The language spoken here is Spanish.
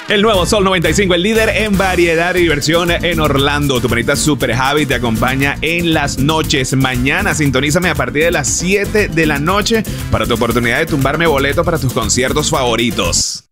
El nuevo Sol 95, el líder en variedad y diversión en Orlando. Tu manita Super Javi te acompaña en las noches. Mañana sintonízame a partir de las 7 de la noche para tu oportunidad de tumbarme boleto para tus conciertos favoritos.